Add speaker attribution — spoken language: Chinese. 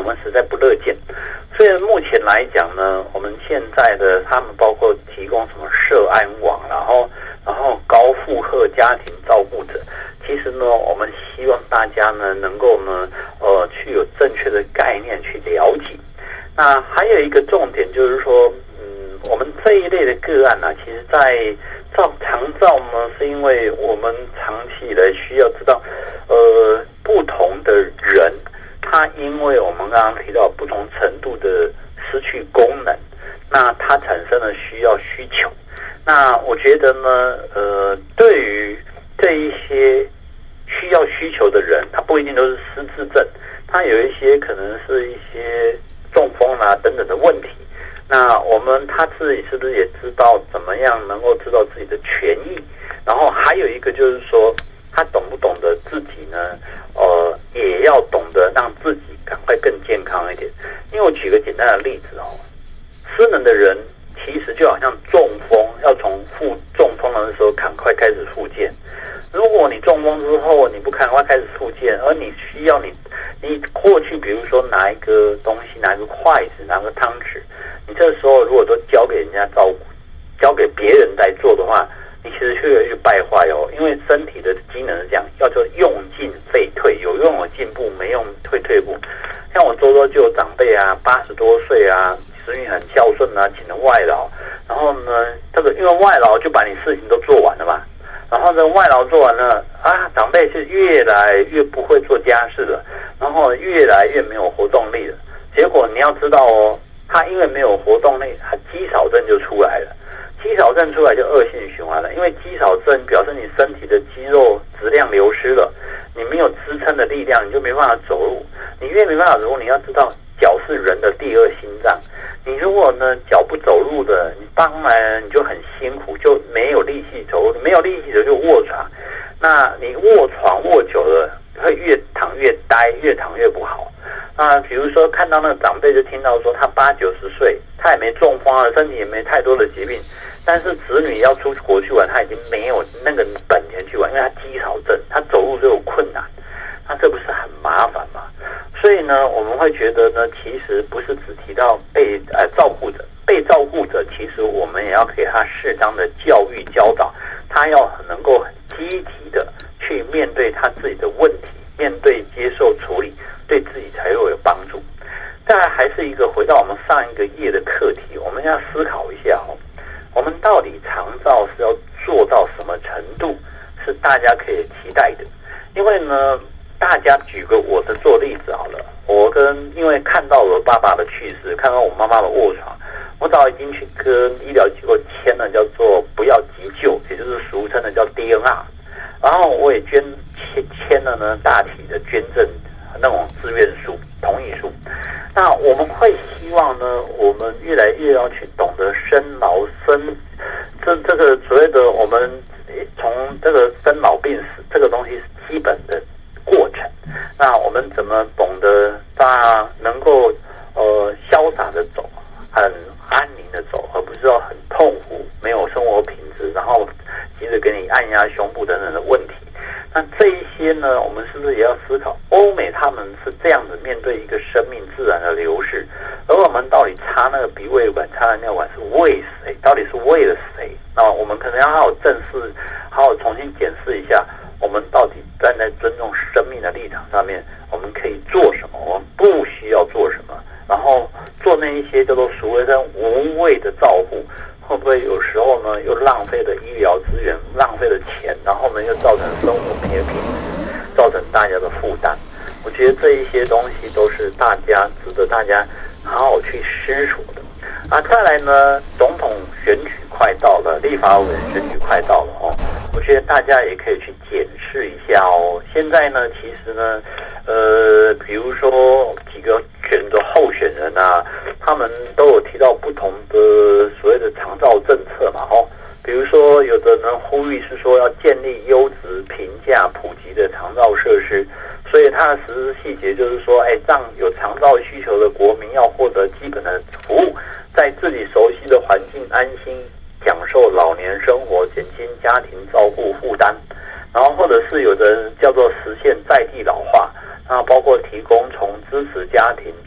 Speaker 1: 们实在不乐见。所以目前来讲呢，我们现在的他们包括提供什么社安网，然后高负荷家庭照顾者，其实呢，我们希望大家呢能够呢去有正确的概念去了解。那还有一个重点就是说，我们这一类的个案呢，其实在长照呢，是因为我们长期以来需要知道，不同的人，他因为我们刚刚提到不同程度的失去功能，那他产生了需求。那我觉得呢，对于这一些需求的人，他不一定都是失智症，他有一些可能是一些中风啊等等的问题。那他自己是不是也知道怎么样能够知道自己的权益？然后还有一个就是说，他懂不懂得自己呢？也要懂得让自己赶快更健康一点。因为我举个简单的例子失能的人其实就好像中风，要从中风的时候赶快开始复健。如果你中风之后你不赶快开始复健，而你需要你过去比如说拿一个东西，拿一个筷子，拿个汤匙，你这时候如果都交给人家照顾，交给别人来做的话，你其实越来越败坏因为身体的机能是这样，叫做用进废退，有用有进步，没用退步。像我周遭就有长辈啊，80多岁啊，子女很孝顺啊，请了外劳，然后呢，因为外劳就把你事情都做完了嘛，然后呢，外劳做完了长辈是越来越不会做家事了，然后越来越没有活动力了。结果你要知道他因为没有活动力，他肌少症就出来了。肌少症出来就恶性循环了，因为肌少症表示你身体的肌肉质量流失了，你没有支撑的力量，你就没办法走路。你越没办法走路，你要知道脚是人的第二心脏。你如果呢脚不走路的，你当然你就很辛苦，就没有力气走路，没有力气走就卧床。那你卧床卧久了，会越躺越呆，越躺越不好。那比如说看到那个长辈就听到说他80、90岁，他也没中风了，身体也没太多的疾病，但是子女要出国去玩，他已经没有那个本钱去玩，因为他肌少症，他走路就有困难，那这不是很麻烦吗？所以呢，我们会觉得呢，其实不是只提到被照顾者，被照顾者其实我们也要给他适当的教育教导，他要能够很积极的去面对他自己的问题，面对接受处理，对自己才会有帮助。再来还是一个回到我们上一个页的课题，我们要思考一下我们到底长照是要做到什么程度是大家可以期待的？因为呢，大家举个我的做例子好了，因为看到我爸爸的去世，看到我妈妈的卧床，我早已经去跟医疗机构签了叫做不要急救，也就是俗称的叫 DNR， 然后我也签了呢大体的捐赠那种自愿书、同意书。那我们会希望呢，我们越来越要去懂得生老这个所谓的我们从这个生老病死这个东西是基本的过程。那我们怎么懂得能够潇洒的走，很安宁的走，而不是要很痛苦、没有生活品质，然后急着给你按压胸部等等的问题。那这一些呢，我们是不是也要思考？欧美他们是这样子面对一个生命自然的流逝，而我们到底插那个鼻胃管、插那尿管是为谁？到底是为了谁？那我们可能要好好重新检视一下，我们到底站在尊重生命的立场上面，我们可以做什么？我们不需要做什么？然后做那一些叫做所谓的无谓的照顾。会不会有时候呢，又浪费了医疗资源，浪费了钱，然后呢，又造成生活没有品质，造成大家的负担？我觉得这一些东西都是值得大家好好去思索的。再来呢，总统选举快到了，立法委员选举快到了我觉得大家也可以去检视一下现在呢，其实呢，比如说几个候选人他们都有提到不同的所谓的长照政策嘛比如说有的人呼吁是说要建立优质、平价、普及的长照设施，所以它的实施细节就是说，让有长照需求的国民要获得基本的服务，在自己熟悉的环境安心享受老年生活，减轻家庭